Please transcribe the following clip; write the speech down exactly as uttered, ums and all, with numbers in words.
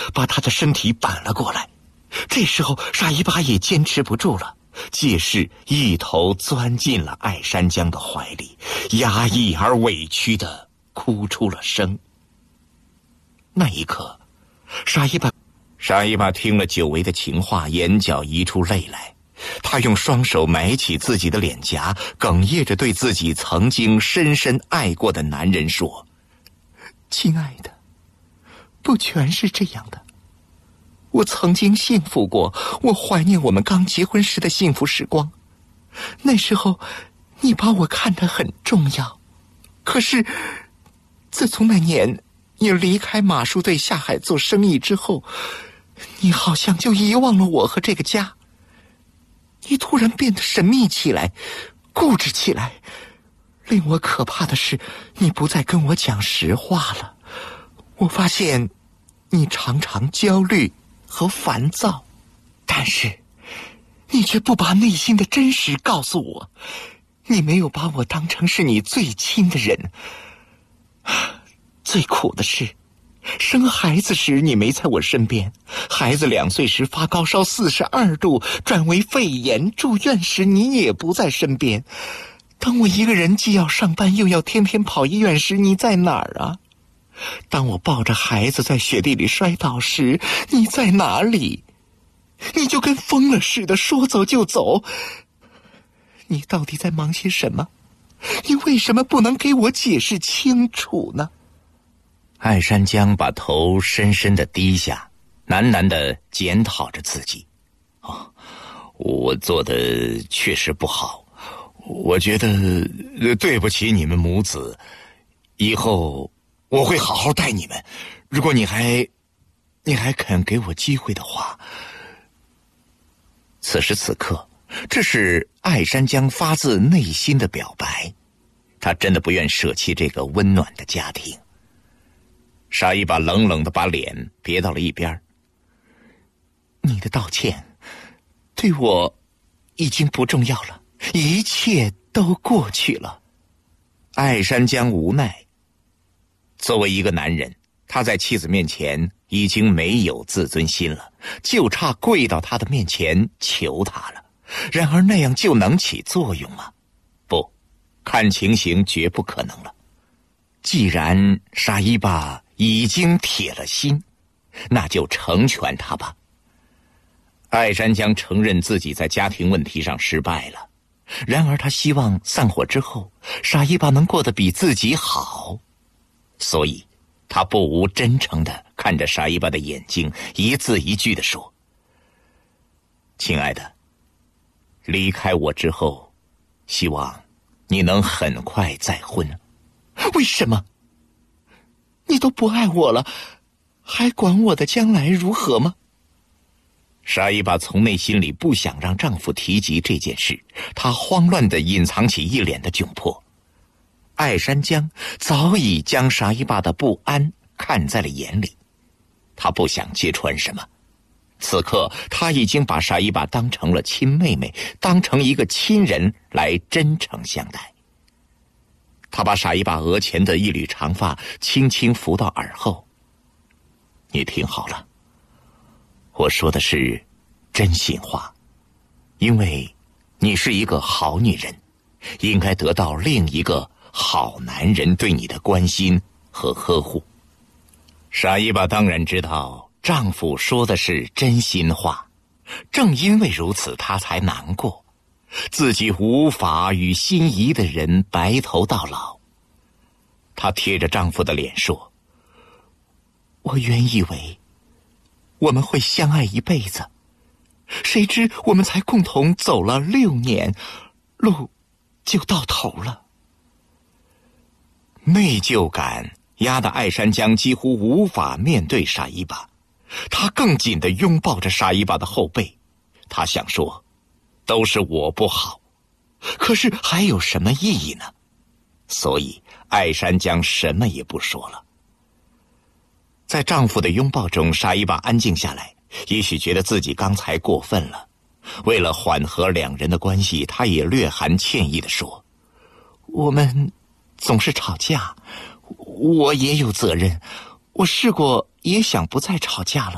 把他的身体扳了过来。这时候沙一巴也坚持不住了，借势一头钻进了艾山江的怀里，压抑而委屈地哭出了声。那一刻，沙一巴沙一巴听了久违的情话，眼角溢出泪来。他用双手埋起自己的脸颊，哽咽着对自己曾经深深爱过的男人说：亲爱的，不全是这样的。我曾经幸福过，我怀念我们刚结婚时的幸福时光。那时候你把我看得很重要，可是自从那年你离开马术队下海做生意之后，你好像就遗忘了我和这个家。你突然变得神秘起来，固执起来。令我可怕的是，你不再跟我讲实话了。我发现你常常焦虑和烦躁，但是你却不把内心的真实告诉我。你没有把我当成是你最亲的人。最苦的是，生孩子时你没在我身边，孩子两岁时发高烧四十二度，转为肺炎，住院时你也不在身边。当我一个人既要上班又要天天跑医院时，你在哪儿啊？当我抱着孩子在雪地里摔倒时，你在哪里？你就跟疯了似的，说走就走。你到底在忙些什么？你为什么不能给我解释清楚呢？艾山江把头深深地低下，喃喃地检讨着自己。哦，我做的确实不好，我觉得对不起你们母子，以后我会好好待你们。如果你还你还肯给我机会的话。此时此刻，这是艾山江发自内心的表白，他真的不愿舍弃这个温暖的家庭。沙一巴冷冷地把脸别到了一边。你的道歉对我已经不重要了，一切都过去了。艾山江无奈，作为一个男人，他在妻子面前已经没有自尊心了，就差跪到他的面前求他了。然而那样就能起作用吗？不，看情形绝不可能了。既然沙一巴已经铁了心，那就成全他吧。艾山江承认自己在家庭问题上失败了，然而他希望散伙之后，沙一巴能过得比自己好，所以他不无真诚地看着沙一巴的眼睛，一字一句地说：亲爱的，离开我之后，希望你能很快再婚。为什么？你都不爱我了，还管我的将来如何吗？沙一巴从内心里不想让丈夫提及这件事，她慌乱地隐藏起一脸的窘迫。艾山江早已将沙一巴的不安看在了眼里，他不想揭穿什么。此刻他已经把沙一巴当成了亲妹妹，当成一个亲人来真诚相待。他把沙一巴额前的一缕长发轻轻拂到耳后。你听好了，我说的是真心话，因为你是一个好女人，应该得到另一个好男人对你的关心和呵护。沙一巴当然知道丈夫说的是真心话，正因为如此，她才难过，自己无法与心仪的人白头到老。她贴着丈夫的脸说：我原以为我们会相爱一辈子，谁知我们才共同走了六年，路就到头了。内疚感压得艾山江几乎无法面对沙一巴，他更紧地拥抱着沙一巴的后背。他想说，都是我不好，可是还有什么意义呢？所以艾山江什么也不说了。在丈夫的拥抱中，沙一巴安静下来，也许觉得自己刚才过分了。为了缓和两人的关系，她也略含歉意地说：我们总是吵架，我也有责任，我试过也想不再吵架了。